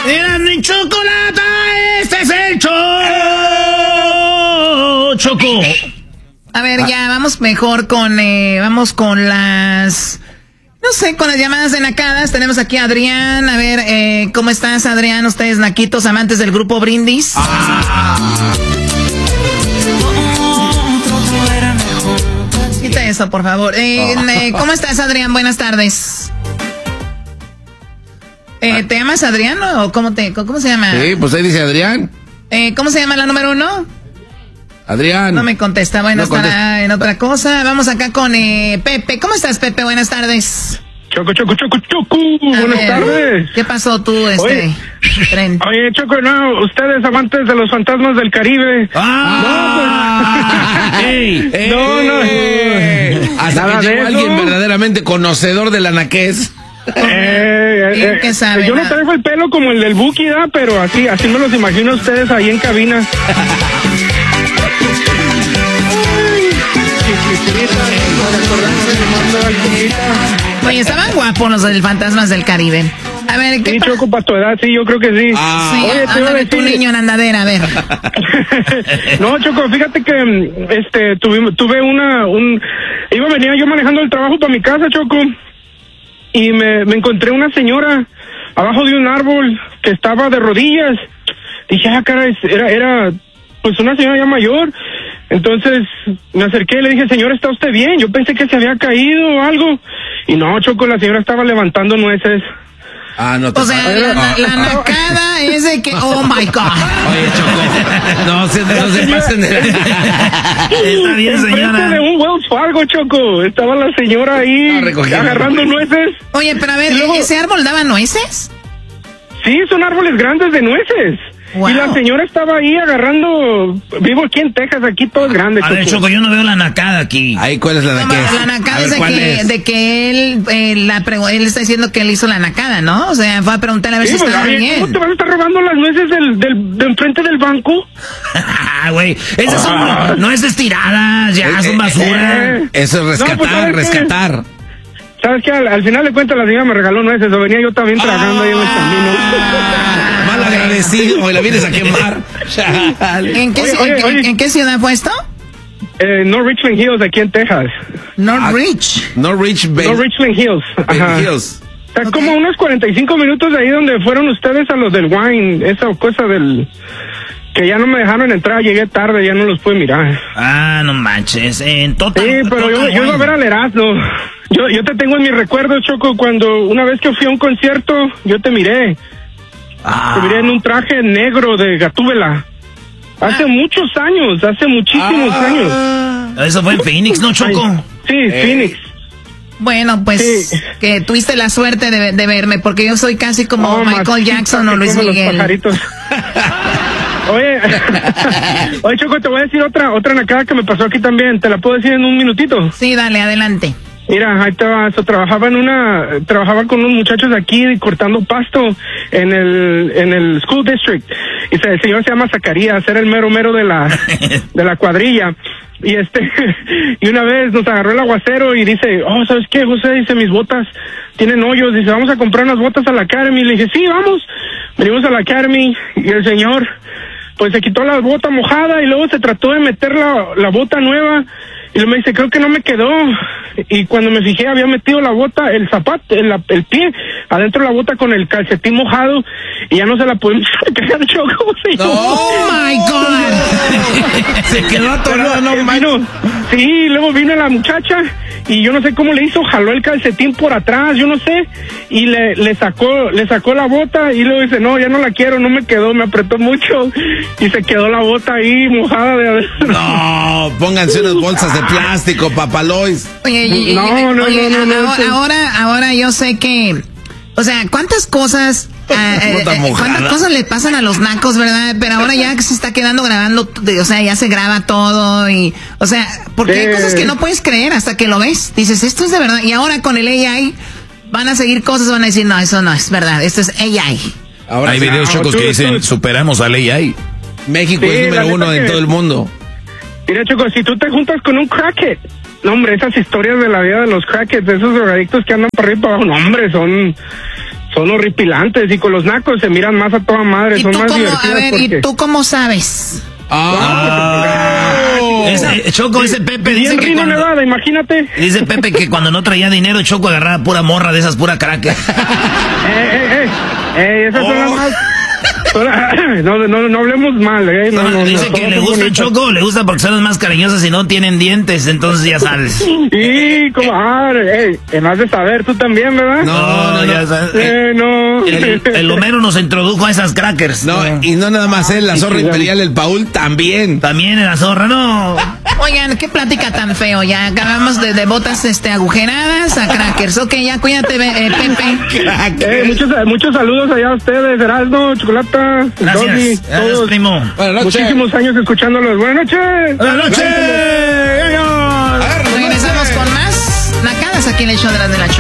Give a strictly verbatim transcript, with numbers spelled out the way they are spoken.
Era mi chocolate, este es el show. Choco. A ver, ya, vamos mejor con, eh, vamos con las, no sé, con las llamadas de nacadas. Tenemos aquí a Adrián. A ver, eh, ¿cómo estás, Adrián? Ustedes, naquitos, amantes del grupo Brindis. Ah. Quita eso, por favor. Eh, eh, ¿Cómo estás, Adrián? Buenas tardes. Eh, ¿Te llamas Adrián o cómo, te, cómo se llama? Sí, pues ahí dice Adrián. Eh, ¿Cómo se llama la número uno? Adrián. No me contesta. Bueno, no estará contesta. en otra cosa. Vamos acá con eh, Pepe. ¿Cómo estás, Pepe? Buenas tardes. Choco, Choco, Choco, Choco. A Buenas ver, tardes. ¿qué pasó tú, este Oye, tren? Oye, Choco, no, ustedes amantes de los fantasmas del Caribe. ¡Ah! No, pues, ¡Ey! ¡Ey! no, no. Hasta Nada que de llegó eso. alguien verdaderamente conocedor del anaqués. Eh, ¿Y eh, qué sabe, yo no na? traigo el pelo como el del Buki, ¿da? Pero así, así me los imagino a ustedes ahí en cabina. Oye, estaban guapos los del Fantasmas del Caribe. A ver, ¿qué Sí, pa- Choco, para tu edad, sí, yo creo que sí. Ah. Sí, Oye, te iba a ándale tu decir- niño en andadera, a ver. No, Choco, fíjate que este tuve, tuve una un iba a venir yo manejando el trabajo para mi casa, Choco, y me, me encontré una señora abajo de un árbol que estaba de rodillas. Dije, ah, cara, era era pues una señora ya mayor. Entonces me acerqué y le dije, señora, ¿está usted bien? Yo pensé que se había caído o algo. Y no, Choco, la señora estaba levantando nueces. Ah, no te O sea, pases. la, la, la Ah. nacada es de que, oh my God. Oye, Choco, no se, no se pasen de... Está bien, Enfrente señora. de un Wells Fargo, Choco. Estaba la señora ahí Ah, recogiendo. agarrando nueces. Oye, pero a ver, Y luego- ¿ese árbol daba nueces? Sí, son árboles grandes de nueces. Wow. Y la señora estaba ahí agarrando. Vivo aquí en Texas, aquí todo es grande. A ver, Choco. Choco, yo no veo la nacada aquí. Ahí, ¿cuál es la No, anaqués? la nacada A ver, es de ¿cuál que, es? de que él, eh, la pregu- él está diciendo que él hizo la nacada, ¿no? O sea, fue a preguntarle a ver Sí, si pues, estaba oye, bien. ¿cómo te vas a estar robando las nueces del, del, de enfrente del banco? Ah, güey. Esas son nueces tiradas, ya, Eh, son eh, basura. eh, Eso es No, pues, rescatar, ¿sabes qué? rescatar. ¿Sabes qué? Al, al final de cuentas la señora me regaló nueces. O venía yo también tragando ahí en el camino. Ah, mal agradecido, y la vienes a quemar. Chale. ¿En qué, Oye, ci- oye, en- oye. en qué ciudad fue esto? Eh, no Richland Hills, aquí en Texas. Northridge. No Rich Bay. No Richland Hills. Bay Ajá. Hills. Está Ok. como unos cuarenta y cinco minutos de ahí donde fueron ustedes a los del wine. Esa cosa del... Que ya no me dejaron entrar, llegué tarde, ya no los pude mirar. Ah, no manches. En total. Sí, pero yo, total, yo iba a ver Juan. al Erasmo. Yo, yo te tengo en mis recuerdos, Choco, cuando una vez que fui a un concierto, yo te miré. Ah. Te miré en un traje negro de Gatúbela. Hace muchos años, hace muchísimos Ah. años. Eso fue en Phoenix, ¿no, Choco? Sí, Phoenix. Bueno, pues Sí. que tuviste la suerte de, de verme, porque yo soy casi como Oh, Michael machita, Jackson o que Luis como los Miguel. pajaritos. Oye, oye, Choco, te voy a decir otra otra nacada que me pasó aquí también. ¿Te la puedo decir en un minutito? Sí, dale, adelante. Mira, ahí te va. So, trabajaba en una, trabajaba con unos muchachos aquí cortando pasto en el, en el school district. Y se- el señor se llama Zacarías, era el mero mero de la, de la cuadrilla. Y este, y una vez nos agarró el aguacero y dice, oh, ¿sabes qué, José? Dice, mis botas tienen hoyos. Dice, vamos a comprar unas botas a la Academy. Le dije, sí, vamos. Venimos a la Academy y el señor, pues se quitó la bota mojada y luego se trató de meter la, la bota nueva. Y luego me dice, creo que no me quedó. Y cuando me fijé, había metido la bota, el zapato, el, el pie, adentro de la bota con el calcetín mojado. Y ya no se la pudimos sacar, Choco. Oh my God. Se quedó atorado, no Luego manches. vino, sí, luego vino la muchacha y yo no sé cómo le hizo, jaló el calcetín por atrás, yo no sé, y le, le sacó, le sacó la bota y luego dice, no, ya no la quiero, no me quedó, me apretó mucho y se quedó la bota ahí mojada de adentro. No, pónganse unas bolsas de plástico, papalois. Oye, y- y- No, no, oye, no, no, no, ahora, sí. ahora, ahora yo sé que, o sea, ¿cuántas cosas, ah, eh, Bota eh, mojada. cuántas cosas le pasan a los nacos, verdad? Pero ahora ya que se está quedando grabando, o sea, ya se graba todo y, o sea, porque hay Sí. cosas que no puedes creer hasta que lo ves. Dices, esto es de verdad. Y ahora con el A I van a seguir cosas, van a decir, no, eso no es verdad, esto es A I. Ahora Hay sí, videos, no, Chocos, tú- que dicen, tú- superamos a ley ahí. México Sí, es la número neta uno en que- todo el mundo. Mira, Choco, si tú te juntas con un crackhead, no, hombre, esas historias de la vida de los crackheads, de esos drogadictos que andan para arriba y para abajo, no, hombre, son, son horripilantes y con los nacos se miran más a toda madre, ¿Y son tú más cómo, divertidas a ver, porque... ¿y tú cómo sabes? Ah. Ese, Choco, ese Pepe dice Bien que Rino, cuando, Nevada, imagínate. dice Pepe que cuando no traía dinero, Choco agarraba pura morra de esas, pura cracker. Eh, eh, eh, eh, esas son las más... No, no, no hablemos mal, eh. No, no, dice no, que todas le son gusta bonitas. Choco, le gusta porque son las más cariñosas y no tienen dientes, entonces ya sabes. Sí, comadre, eh, en más de saber, tú también, ¿verdad? No, no, ya no. sabes. Eh, no. El, el Homero nos introdujo a esas crackers. No, y no nada más él, la zorra imperial, el Paul también. También en la zorra, no. Oigan, qué plática tan feo. Ya acabamos de, de botas este, agujeradas a crackers. Ok, ya cuídate, eh, Pepe. Eh, muchos, muchos saludos allá a ustedes, Heraldo, Chocolata, Gracias. Doggy, Gracias, todos. primo. Buenas noches. Muchísimos años escuchándolos. Buenas noches. Buenas noches. Regresamos con más nacadas aquí en el show de las de la Chocolata.